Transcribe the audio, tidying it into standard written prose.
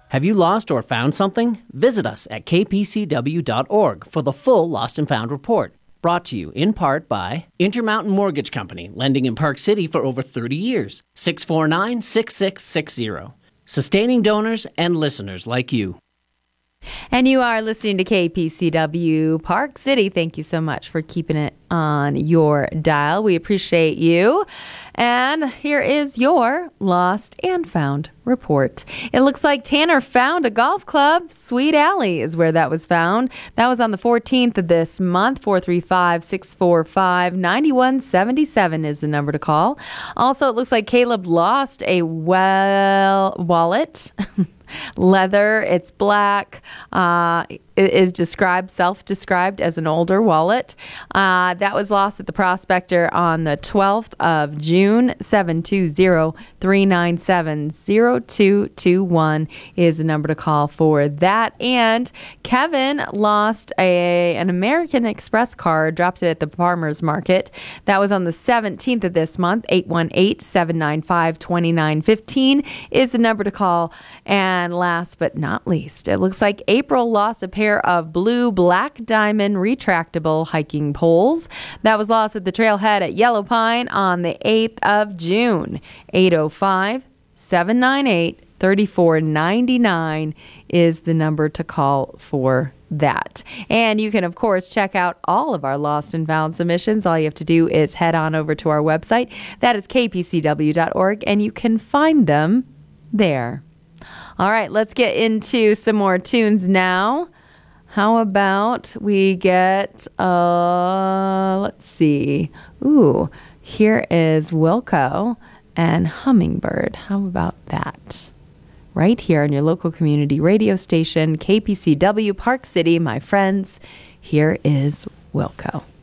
Have you lost or found something? Visit us at kpcw.org for the full Lost and Found report. Brought to you in part by Intermountain Mortgage Company, lending in Park City for over 30 years. 649-6660. Sustaining donors and listeners like you. And you are listening to KPCW Park City. Thank you so much for keeping it on your dial. We appreciate you. And here is your Lost and Found report. It looks like Tanner found a golf club. Sweet Alley is where that was found. That was on the 14th of this month. 435-645-9177 is the number to call. Also, it looks like Caleb lost a wallet. Leather. It's black. It is self-described as an older wallet. That was lost at the Prospector on the 12th of June. 720-397-0221 is the number to call for that. And Kevin lost an American Express card, dropped it at the farmer's market. That was on the 17th of this month. 818-795-2915 is the number to call. And last but not least, it looks like April lost a pair of blue Black Diamond retractable hiking poles. That was lost at the trailhead at Yellow Pine on the 8th of June. 805-798-3499 is the number to call for that. And you can, of course, check out all of our Lost and Found submissions. All you have to do is head on over to our website. That is kpcw.org, and you can find them there. All right, let's get into some more tunes now. How about we get, let's see. Ooh, here is Wilco and Hummingbird. How about that? Right here on your local community radio station, KPCW Park City, my friends. Here is Wilco.